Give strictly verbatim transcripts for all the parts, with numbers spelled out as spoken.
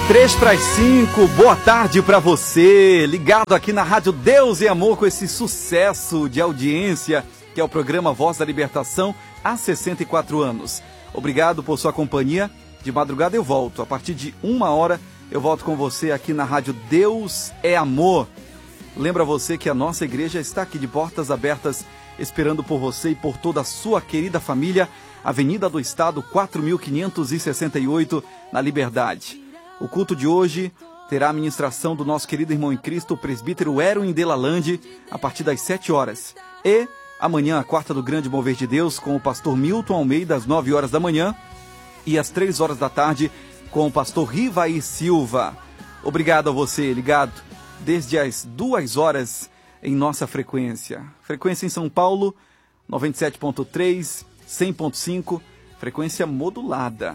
Três para as cinco, boa tarde para você, ligado aqui na Rádio Deus e Amor com esse sucesso de audiência que é o programa Voz da Libertação há sessenta e quatro anos. Obrigado por sua companhia. De madrugada eu volto, a partir de uma hora eu volto com você aqui na Rádio Deus é Amor. Lembra você que a nossa igreja está aqui de portas abertas, esperando por você e por toda a sua querida família, Avenida do Estado quatro mil quinhentos e sessenta e oito, na Liberdade. O culto de hoje terá a ministração do nosso querido irmão em Cristo, o presbítero Erwin Delalande, a partir das sete horas. E amanhã, a quarta do Grande Mover de Deus, com o pastor Milton Almeida, às nove horas da manhã, e às três horas da tarde, com o pastor Rivaí Silva. Obrigado a você, ligado desde as duas horas em nossa frequência. Frequência em São Paulo, noventa e sete ponto três, cem ponto cinco, frequência modulada.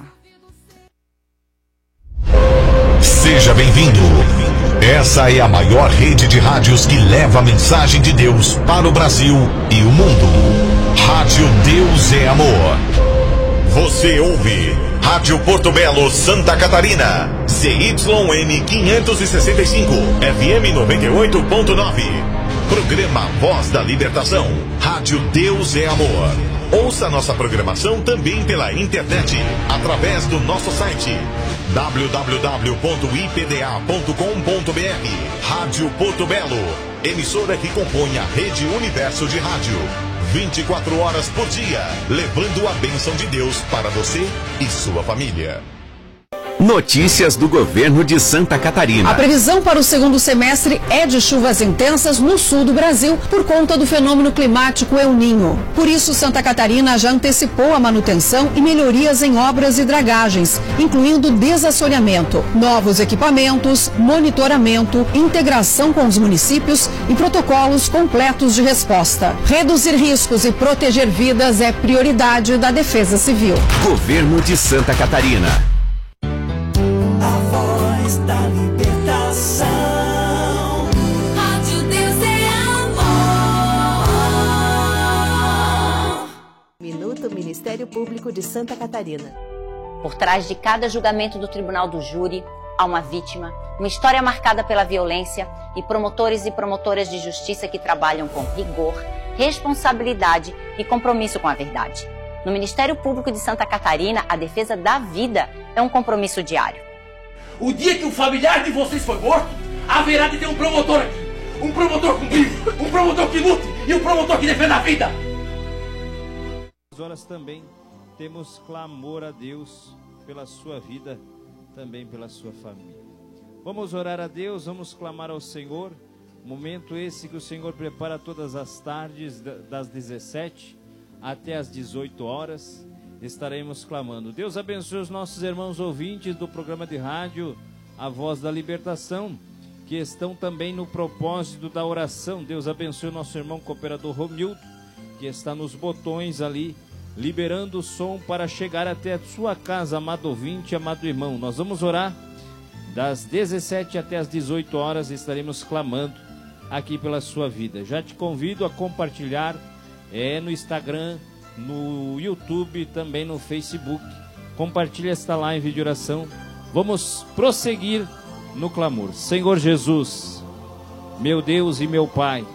Seja bem-vindo. Essa é a maior rede de rádios que leva a mensagem de Deus para o Brasil e o mundo. Rádio Deus é Amor. Você ouve Rádio Porto Belo, Santa Catarina, C Y N quinhentos e sessenta e cinco, F M noventa e oito ponto nove. Programa Voz da Libertação. Rádio Deus é Amor. Ouça nossa programação também pela internet, através do nosso site w w w ponto i p d a ponto com ponto b r. Rádio Porto Belo, emissora que compõe a Rede Universo de Rádio. vinte e quatro horas por dia, levando a bênção de Deus para você e sua família. Notícias do governo de Santa Catarina. A previsão para o segundo semestre é de chuvas intensas no sul do Brasil por conta do fenômeno climático El Niño. Por isso, Santa Catarina já antecipou a manutenção e melhorias em obras e dragagens, incluindo desassoreamento, novos equipamentos, monitoramento, integração com os municípios e protocolos completos de resposta. Reduzir riscos e proteger vidas é prioridade da Defesa Civil. Governo de Santa Catarina. Da libertação. Rádio Deus é Amor. Minuto Ministério Público de Santa Catarina. Por trás de cada julgamento do Tribunal do Júri, há uma vítima, uma história marcada pela violência e promotores e promotoras de justiça que trabalham com rigor, responsabilidade e compromisso com a verdade. No Ministério Público de Santa Catarina, a defesa da vida é um compromisso diário. O dia que um familiar de vocês foi morto, haverá de ter um promotor aqui. Um promotor com brilho, um promotor que lute e um promotor que defenda a vida. Nessas horas também temos clamor a Deus pela sua vida, também pela sua família. Vamos orar a Deus, vamos clamar ao Senhor. Momento esse que o Senhor prepara todas as tardes, das dezessete até as dezoito horas. Estaremos clamando. Deus abençoe os nossos irmãos ouvintes do programa de rádio A Voz da Libertação, que estão também no propósito da oração. Deus abençoe o nosso irmão cooperador Romildo, que está nos botões ali, liberando o som para chegar até a sua casa, amado ouvinte, amado irmão. Nós vamos orar das dezessete até as dezoito horas, estaremos clamando aqui pela sua vida. Já te convido a compartilhar é, no Instagram, no YouTube, também no Facebook. Compartilhe esta live de oração. Vamos prosseguir no clamor. Senhor Jesus, meu Deus e meu Pai,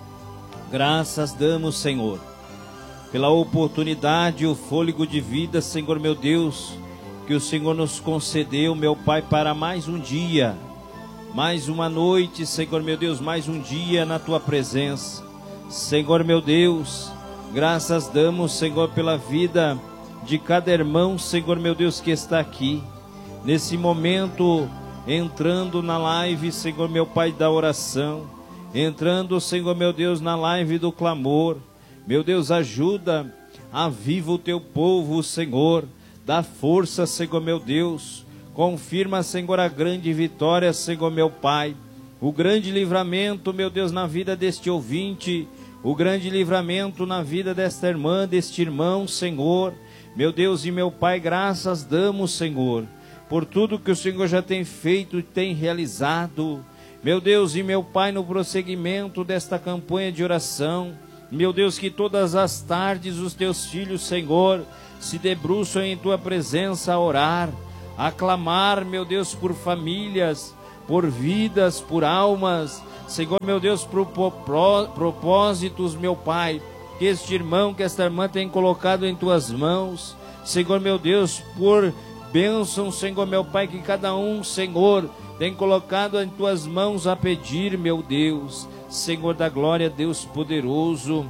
graças damos, Senhor, pela oportunidade e o fôlego de vida, Senhor meu Deus, que o Senhor nos concedeu, meu Pai, para mais um dia, mais uma noite, Senhor meu Deus, mais um dia na Tua presença. Senhor meu Deus, graças damos, Senhor, pela vida de cada irmão, Senhor meu Deus, que está aqui, nesse momento, entrando na live, Senhor meu Pai, da oração, entrando, Senhor meu Deus, na live do clamor. Meu Deus, ajuda, aviva o Teu povo, Senhor, dá força, Senhor meu Deus, confirma, Senhor, a grande vitória, Senhor meu Pai, o grande livramento, meu Deus, na vida deste ouvinte, o grande livramento na vida desta irmã, deste irmão, Senhor. Meu Deus e meu Pai, graças damos, Senhor, por tudo que o Senhor já tem feito e tem realizado. Meu Deus e meu Pai, no prosseguimento desta campanha de oração, meu Deus, que todas as tardes os Teus filhos, Senhor, se debruçam em Tua presença a orar, a clamar, meu Deus, por famílias, por vidas, por almas, Senhor, meu Deus, por propósitos, meu Pai, que este irmão, que esta irmã tem colocado em tuas mãos, Senhor, meu Deus, por bênção, Senhor, meu Pai, que cada um, Senhor, tem colocado em tuas mãos a pedir, meu Deus, Senhor da glória, Deus poderoso,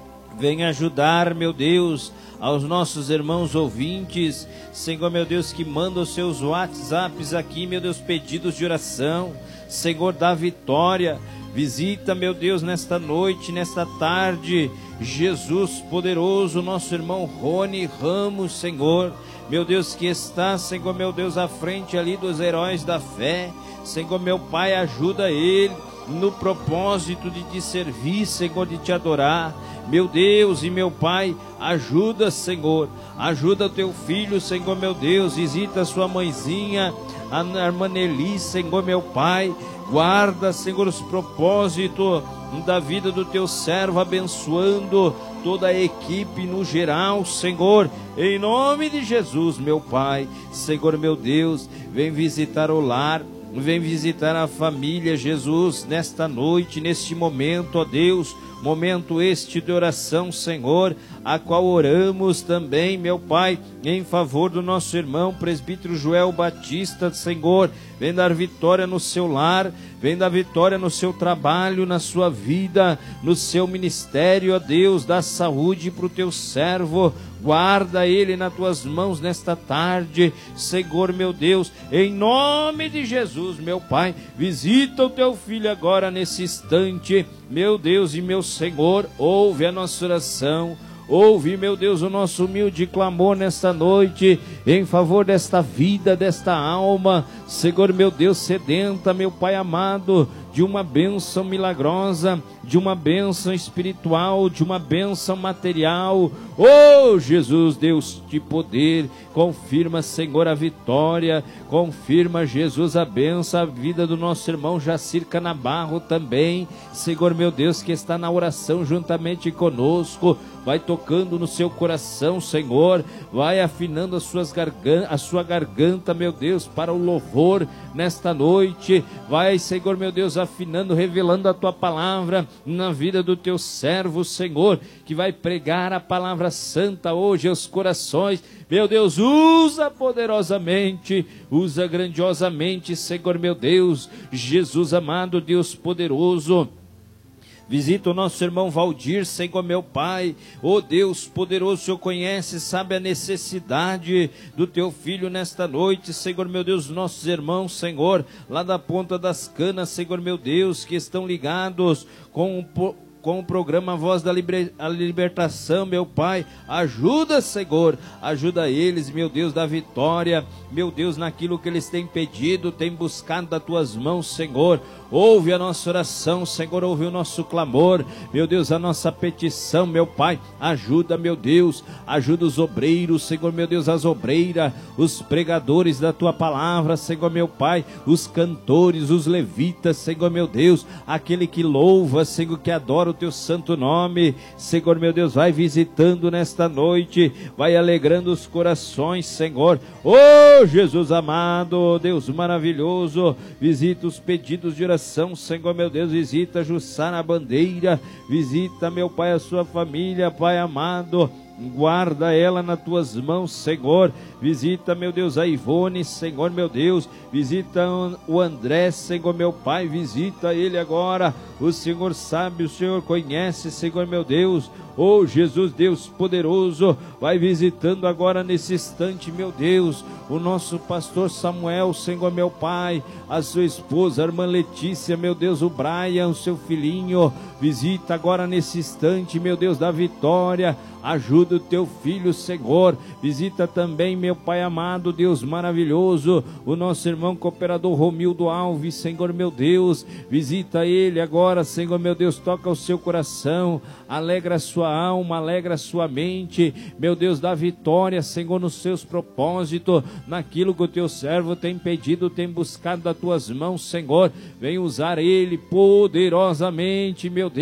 vem ajudar, meu Deus, aos nossos irmãos ouvintes, Senhor, meu Deus, que manda os seus WhatsApps aqui, meu Deus, pedidos de oração, Senhor, da vitória, visita, meu Deus, nesta noite, nesta tarde, Jesus poderoso, nosso irmão Rony Ramos, Senhor, meu Deus, que está, Senhor, meu Deus, à frente ali dos heróis da fé, Senhor, meu Pai, ajuda ele no propósito de te servir, Senhor, de te adorar, meu Deus e meu Pai, ajuda, Senhor, ajuda o teu filho, Senhor, meu Deus, visita a sua mãezinha, a irmã Nelly, Senhor, meu Pai, guarda, Senhor, os propósitos da vida do teu servo, abençoando toda a equipe no geral, Senhor, em nome de Jesus, meu Pai, Senhor, meu Deus, vem visitar o lar, vem visitar a família, Jesus, nesta noite, neste momento, ó Deus, momento este de oração, Senhor, a qual oramos também, meu Pai, em favor do nosso irmão presbítero Joel Batista, Senhor, vem dar vitória no seu lar, vem dar vitória no seu trabalho, na sua vida, no seu ministério, ó Deus, dá saúde para o teu servo, guarda ele nas tuas mãos nesta tarde, Senhor, meu Deus, em nome de Jesus, meu Pai, visita o teu filho agora nesse instante, meu Deus e meu Senhor, ouve a nossa oração, ouve, meu Deus, o nosso humilde clamor nesta noite, em favor desta vida, desta alma, Senhor, meu Deus, sedenta, meu Pai amado, de uma bênção milagrosa, de uma bênção espiritual, de uma bênção material. Oh, Jesus, Deus de poder, confirma, Senhor, a vitória, confirma, Jesus, a bênção, a vida do nosso irmão Jacir Canabarro também, Senhor, meu Deus, que está na oração juntamente conosco, vai tocando no seu coração, Senhor, vai afinando as suas gargan- a sua garganta, meu Deus, para o louvor nesta noite, vai, Senhor, meu Deus, afinando, revelando a tua palavra na vida do teu servo, Senhor, que vai pregar a palavra santa hoje aos corações, meu Deus, usa poderosamente, usa grandiosamente, Senhor, meu Deus, Jesus amado, Deus poderoso, visita o nosso irmão Valdir, Senhor, meu Pai, ó Deus poderoso, o Senhor conhece, sabe a necessidade do teu filho nesta noite, Senhor, meu Deus, nossos irmãos, Senhor, lá da Ponta das Canas, Senhor, meu Deus, que estão ligados com o com o programa Voz da Liber... Libertação, meu Pai, ajuda, Senhor, ajuda eles, meu Deus, da vitória, meu Deus, naquilo que eles têm pedido, têm buscado das tuas mãos, Senhor, ouve a nossa oração, Senhor, ouve o nosso clamor, meu Deus, a nossa petição, meu Pai, ajuda, meu Deus, ajuda os obreiros, Senhor, meu Deus, as obreiras, os pregadores da tua palavra, Senhor, meu Pai, os cantores, os levitas, Senhor, meu Deus, aquele que louva, Senhor, que adora o teu santo nome, Senhor, meu Deus, vai visitando nesta noite, vai alegrando os corações, Senhor, oh Jesus amado, Deus maravilhoso, visita os pedidos de oração, Senhor, meu Deus, visita Jussara Bandeira, visita, meu Pai, a sua família, Pai amado, guarda ela nas tuas mãos, Senhor, visita, meu Deus, a Ivone, Senhor, meu Deus, visita o André, Senhor, meu Pai, visita ele agora, o Senhor sabe, o Senhor conhece, Senhor, meu Deus, oh Jesus, Deus poderoso, vai visitando agora nesse instante, meu Deus, o nosso pastor Samuel, Senhor, meu Pai, a sua esposa, a irmã Letícia, meu Deus, o Brian, o seu filhinho, visita agora nesse instante, meu Deus, da vitória, ajuda o teu filho, Senhor, visita também, meu Pai amado, Deus maravilhoso, o nosso irmão cooperador Romildo Alves, Senhor, meu Deus, visita ele agora, Senhor, meu Deus, toca o seu coração, alegra a sua alma, alegra a sua mente, meu Deus, dá vitória, Senhor, nos seus propósitos, naquilo que o teu servo tem pedido, tem buscado das tuas mãos, Senhor, vem usar ele poderosamente, meu Deus,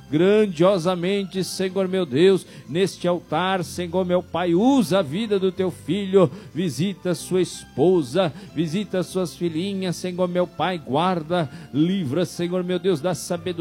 grandiosamente, Senhor meu Deus, neste altar, Senhor meu Pai, usa a vida do teu filho, visita sua esposa, visita suas filhinhas, Senhor meu Pai, guarda, livra, Senhor meu Deus, da sabedoria,